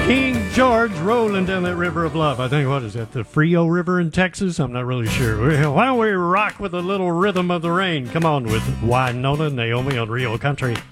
King George rolling down that river of love. I think, what is that, the Frio River in Texas? I'm not really sure. Why don't we rock with a little rhythm of the rain? Come on with Wynonna Naomi on Rio Country.